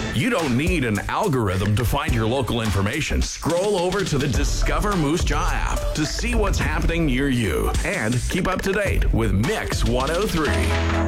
You don't need an algorithm to find your local information. Scroll over to the Discover Moose Jaw app to see what's happening near you and keep up to date with Mix 103.